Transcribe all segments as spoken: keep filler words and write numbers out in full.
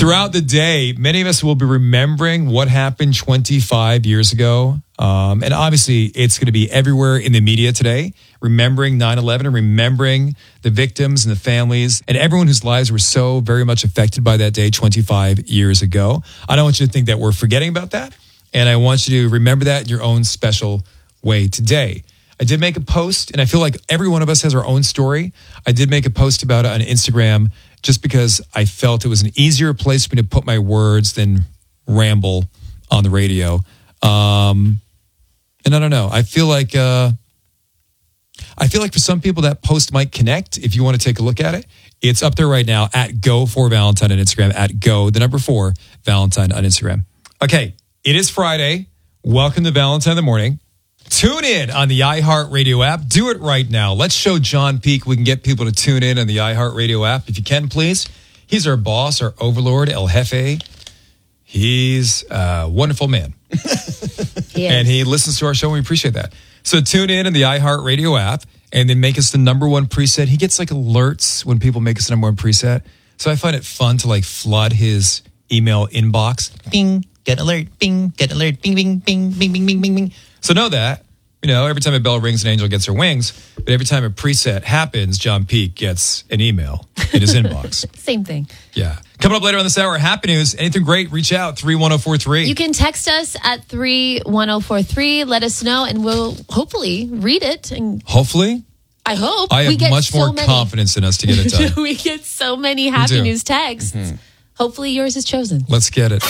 Throughout the day, many of us will be remembering what happened twenty-five years ago. Um, and obviously, it's going to be everywhere in the media today, remembering nine eleven and remembering the victims and the families and everyone whose lives were so very much affected by that day twenty-five years ago. I don't want you to think that we're forgetting about that. And I want you to remember that in your own special way today. I did make a post, and I feel like every one of us has our own story. I did make a post about it on Instagram just because I felt it was an easier place for me to put my words than ramble on the radio. Um, and I don't know. I feel like uh, I feel like for some people that post might connect. If you want to take a look at it, it's up there right now at Go for Valentine on Instagram, at Go, the number four, Valentine on Instagram. Okay, it is Friday. Welcome to Valentine in the Morning. Tune in on the iHeartRadio app. Do it right now. Let's show John Peak we can get people to tune in on the iHeartRadio app. If you can, please. He's our boss, our overlord, El Jefe. He's a wonderful man. He and he listens to our show, and we appreciate that. So tune in on the iHeartRadio app and then make us the number one preset. He gets like alerts when people make us the number one preset. So I find it fun to like flood his email inbox. Bing, get alert, bing, get alert, bing, bing, bing, bing, bing, bing, bing, bing. So know that, you know, every time a bell rings, an angel gets her wings. But every time a preset happens, John Peak gets an email in his inbox. Same thing. Yeah. Coming up later on this hour, happy news. Anything great, reach out, three one oh four three. You can text us at three one oh four three. Let us know, and we'll hopefully read it. And hopefully? I hope. I have we get much so more many. confidence in us to get it done. We get so many happy news texts. Mm-hmm. Hopefully yours is chosen. Let's get it.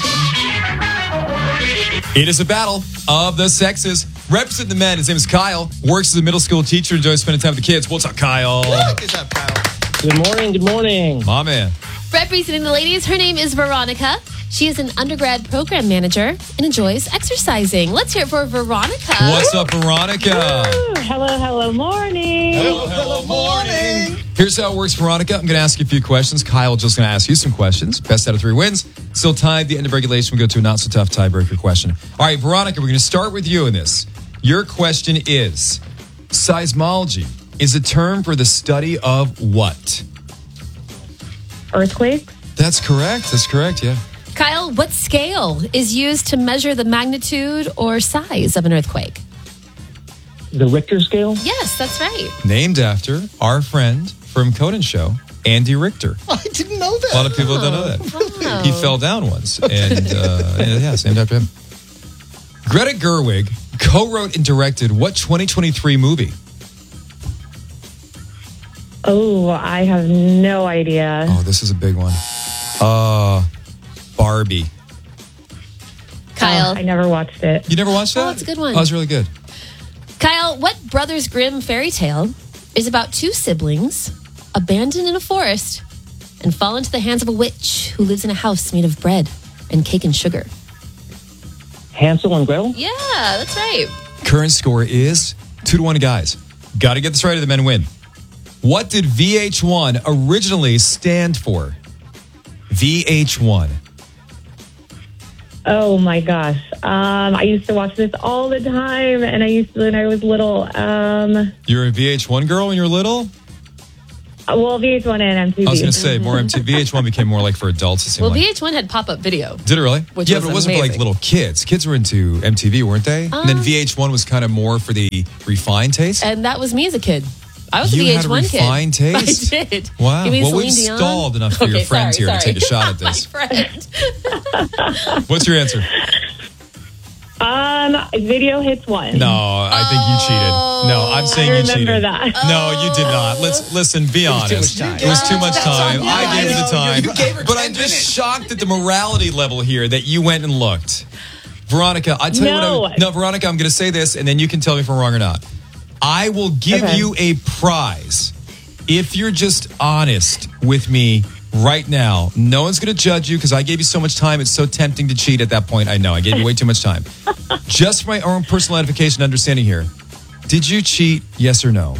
It is a battle of the sexes. Representing the men, his name is Kyle. Works as a middle school teacher. Enjoys spending time with the kids. What's up, Kyle? What's up, Kyle? Good morning, good morning. My man. Representing the ladies, her name is Veronica. She is an undergrad program manager and enjoys exercising. Let's hear it for Veronica. What's up, Veronica? Woo. Hello, hello, morning. Hello, hello, morning. Here's how it works, Veronica. I'm going to ask you a few questions. Kyle just going to ask you some questions. Best out of three wins. Still tied. At the end of regulation, we go to a not-so-tough tiebreaker question. All right, Veronica, we're going to start with you in this. Your question is, seismology is a term for the study of what? Earthquakes. That's correct. That's correct, yeah. Kyle, what scale is used to measure the magnitude or size of an earthquake? The Richter scale? Yes, that's right. Named after our friend from Conan Show, Andy Richter. I didn't know that. A lot of people don't know that. Oh. He fell down once. And, uh, and yeah, it's named after him. Greta Gerwig co-wrote and directed what twenty twenty-three movie? Oh, I have no idea. Oh, this is a big one. Uh, Barbie. Kyle. Oh, I never watched it. You never watched that? Oh, it's a good one. Oh, it's really good. Kyle, what Brothers Grimm fairy tale is about two siblings abandoned in a forest and fall into the hands of a witch who lives in a house made of bread and cake and sugar? Hansel and Gretel? Yeah, that's right. Current score is two to one, guys. Got to get this right or the men win. What did V H one originally stand for? V H one. Oh my gosh. Um, I used to watch this all the time, and I used to when I was little. Um, You were a V H one girl when you were little? well, V H one and M T V. I was going to say, more M T V. V H one became more like for adults, it seemed Well, like. V H one had pop-up video. Did it really? Which yeah, was but it wasn't for like amazing. little kids. Kids were into M T V, weren't they? Um, and then V H one was kind of more for the refined taste. And that was me as a kid. I was You a had a V H one kid. refined taste? I did. Wow. You mean Well, Celine we've Dion? stalled enough for your Okay, friends sorry, here to sorry. take a shot at this. My friend. What's your answer? Um, video hits one. No, I think you cheated. No, I'm saying I you remember cheated. that. No, you did not. Let's listen. Be honest. too much time. It was too much time. on you. I gave you the I know. time, You gave her but ten I'm just minutes. shocked at the morality level here that you went and looked. Veronica, I tell you No. what. I, no, Veronica, I'm going to say this, and then you can tell me if I'm wrong or not. I will give Okay. you a prize if you're just honest with me right now. No one's going to judge you because I gave you so much time. It's so tempting to cheat at that point. I know. I gave you way too much time. Just for my own personal edification and understanding here, did you cheat, yes or no?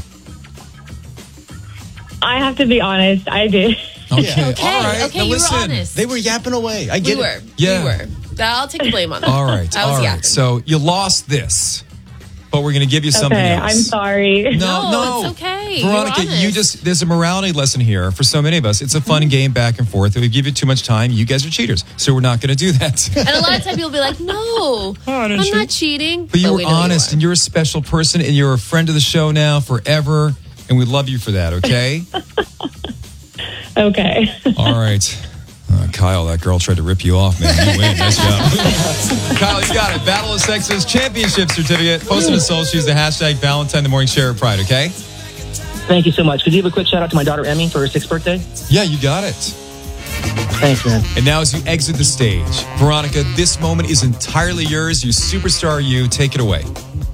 I have to be honest. I did. Okay, Okay, all right. okay, now you were listen. honest. They were yapping away. I We get were. it. Yeah. We were. I'll take the blame on that. All right, I was all right. yapping. So you lost this. but we're going to give you something Okay, else. I'm sorry. No, No, no, it's okay. Veronica, You're you honest. just, there's a morality lesson here for so many of us. It's a fun game back and forth. If we give you too much time, you guys are cheaters. So we're not going to do that. And a lot of times people will be like, no, I'm didn't not cheating. But you were we know you honest are. and you're a special person and you're a friend of the show now forever. And we love you for that, okay? Okay. All right. Uh, Kyle, that girl tried to rip you off, man. You win. Nice job. Kyle, you got it. Battle of Sexes Championship Certificate. Post it on social. Use the hashtag Valentine the Morning Share of Pride, okay? Thank you so much. Could you give a quick shout out to my daughter Emmy for her sixth birthday? Yeah, you got it. Thanks, man. And now as you exit the stage, Veronica, this moment is entirely yours. You superstar you. Take it away.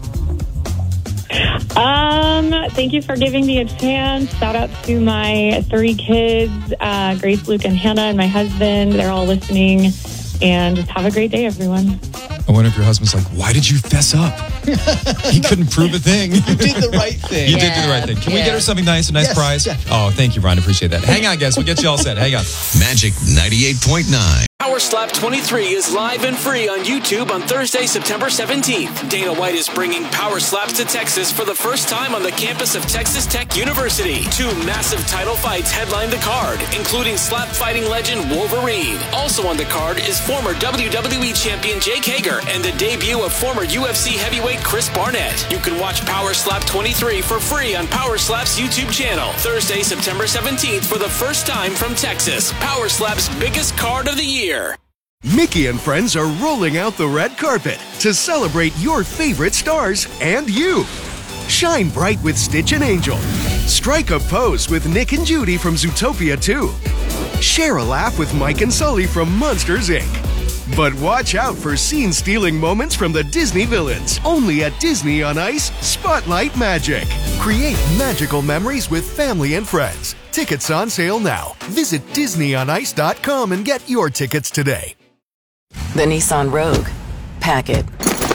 Um, thank you for giving me a chance. Shout out to my three kids, uh, Grace, Luke, and Hannah, and my husband. They're all listening. And just have a great day, everyone. I wonder if your husband's like, why did you fess up? He couldn't prove a thing. You did the right thing. You did do the right thing. Can we Yeah. get her something nice, a nice Yes, prize? yeah. Oh, thank you, Ron. Appreciate that. Hang on, guys. We'll get you all set. Hang on. Magic ninety-eight point nine. Power Slap twenty-three is live and free on YouTube on Thursday, September seventeenth. Dana White is bringing Power Slaps to Texas for the first time on the campus of Texas Tech University. Two massive title fights headline the card, including slap fighting legend Wolverine. Also on the card is former W W E champion Jake Hager and the debut of former U F C heavyweight Chris Barnett. You can watch Power Slap twenty-three for free on Power Slap's YouTube channel. Thursday, September seventeenth for the first time from Texas. Power Slap's biggest card of the year. Mickey and friends are rolling out the red carpet to celebrate your favorite stars and you. Shine bright with Stitch and Angel. Strike a pose with Nick and Judy from Zootopia two. Share a laugh with Mike and Sully from Monsters, Incorporated. But watch out for scene-stealing moments from the Disney villains. Only at Disney on Ice, Spotlight Magic. Create magical memories with family and friends. Tickets on sale now. Visit Disney on Ice dot com and get your tickets today. The Nissan Rogue. Pack it.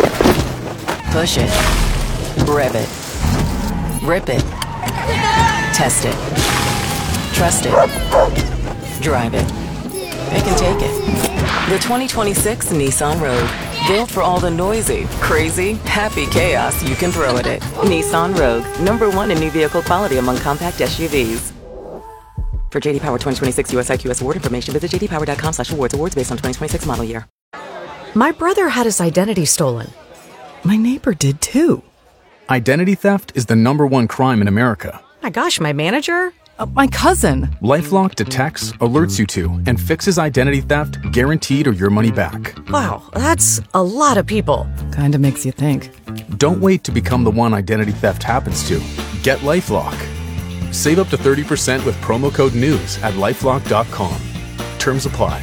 Push it. Rev it. Rip it. Test it. Trust it. Drive it. Pick and take it. The twenty twenty-six Nissan Rogue. Built for all the noisy, crazy, happy chaos you can throw at it. Nissan Rogue. Number one in new vehicle quality among compact S U Vs. For J D Power twenty twenty-six U S I Q S award information, visit j d power dot com slash awards. Awards based on twenty twenty-six model year. My brother had his identity stolen. My neighbor did too. Identity theft is the number one crime in America. My gosh, my manager? Uh, my cousin. LifeLock detects, alerts you to, and fixes identity theft guaranteed or your money back. Wow, that's a lot of people. Kinda makes you think. Don't wait to become the one identity theft happens to. Get LifeLock. Save up to thirty percent with promo code NEWS at lifelock dot com. Terms apply.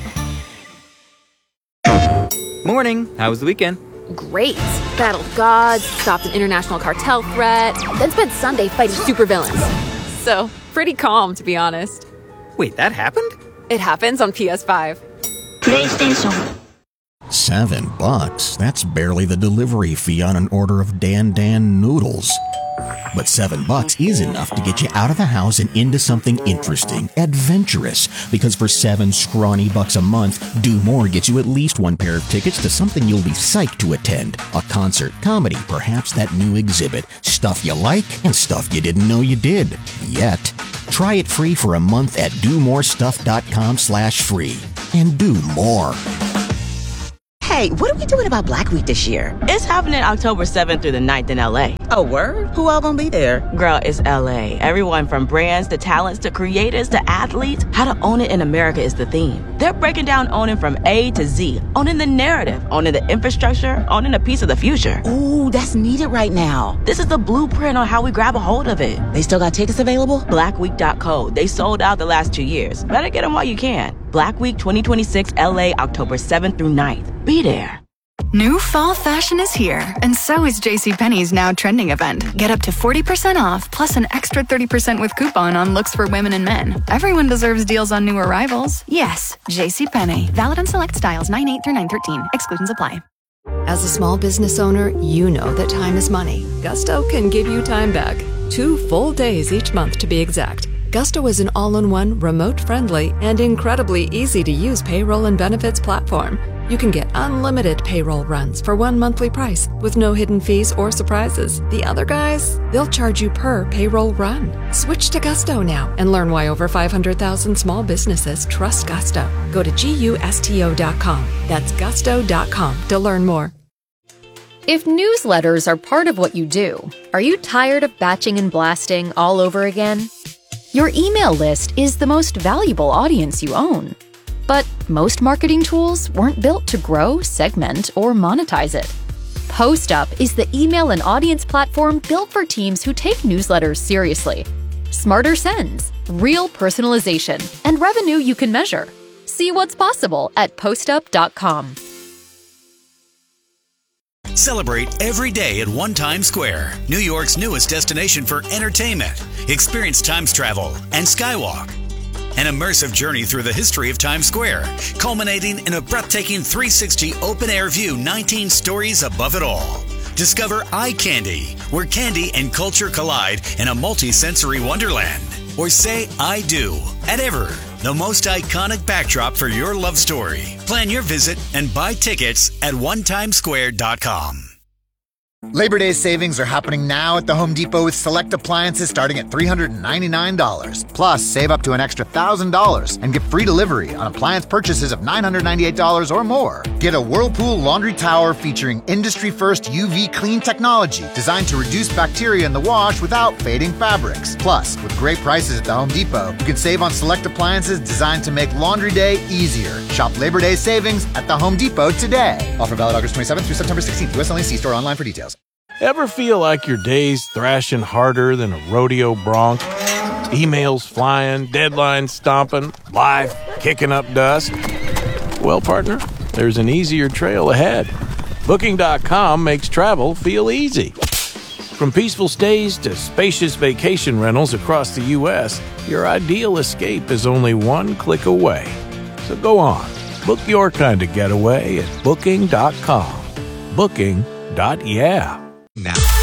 Morning. How was the weekend? Great. Battled gods, stopped an international cartel threat, then spent Sunday fighting supervillains. So, pretty calm, to be honest. Wait, that happened? It happens on P S five. PlayStation. Seven bucks? That's barely the delivery fee on an order of Dan Dan noodles. But seven bucks is enough to get you out of the house and into something interesting, adventurous. Because for seven scrawny bucks a month, Do More gets you at least one pair of tickets to something you'll be psyched to attend. A concert, comedy, perhaps that new exhibit. Stuff you like and stuff you didn't know you did. Yet. Try it free for a month at do more stuff dot com slash free. And do more. Hey, what are we doing about Black Week this year? It's happening October seventh through the ninth in L A. Oh, word? Who all gonna be there? Girl, it's L A. Everyone from brands to talents to creators to athletes. How to own it in America is the theme. They're breaking down owning from A to Z. Owning the narrative, owning the infrastructure, owning a piece of the future. Ooh, that's needed right now. This is the blueprint on how we grab a hold of it. They still got tickets available? black week dot co. They sold out the last two years. Better get them while you can. Black Week twenty twenty-six L A, October seventh through ninth. Be there. New fall fashion is here, and so is JCPenney's Now Trending event. Get up to forty percent off, plus an extra thirty percent with coupon on looks for women and men. Everyone deserves deals on new arrivals. Yes, JCPenney. Valid on select styles nine eight through nine thirteen. Exclusions apply. As a small business owner, you know that time is money. Gusto can give you time back. Two full days each month to be exact. Gusto is an all-in-one, remote-friendly, and incredibly easy-to-use payroll and benefits platform. You can get unlimited payroll runs for one monthly price with no hidden fees or surprises. The other guys, they'll charge you per payroll run. Switch to Gusto now and learn why over five hundred thousand small businesses trust Gusto. Go to gusto dot com. That's gusto dot com to learn more. If newsletters are part of what you do, are you tired of batching and blasting all over again? Your email list is the most valuable audience you own. But most marketing tools weren't built to grow, segment, or monetize it. PostUp is the email and audience platform built for teams who take newsletters seriously. Smarter sends, real personalization, and revenue you can measure. See what's possible at postup dot com. Celebrate every day at One Times Square, New York's newest destination for entertainment. Experience Times Travel and Skywalk. An immersive journey through the history of Times Square, culminating in a breathtaking three sixty open-air view, nineteen stories above it all. Discover Eye Candy, where candy and culture collide in a multi-sensory wonderland. Or say I do at Ever, the most iconic backdrop for your love story. Plan your visit and buy tickets at one times square dot com. Labor Day savings are happening now at the Home Depot with select appliances starting at three hundred ninety-nine dollars. Plus, save up to an extra one thousand dollars and get free delivery on appliance purchases of nine hundred ninety-eight dollars or more. Get a Whirlpool laundry tower featuring industry-first U V clean technology designed to reduce bacteria in the wash without fading fabrics. Plus, with great prices at the Home Depot, you can save on select appliances designed to make laundry day easier. Shop Labor Day savings at the Home Depot today. Offer valid August twenty-seventh through September sixteenth. U S only. See store online for details. Ever feel like your day's thrashing harder than a rodeo bronc? Emails flying, deadlines stomping, life kicking up dust? Well, partner, there's an easier trail ahead. Booking dot com makes travel feel easy. From peaceful stays to spacious vacation rentals across the U S, your ideal escape is only one click away. So go on, book your kind of getaway at Booking dot com. Booking. Yeah. Now.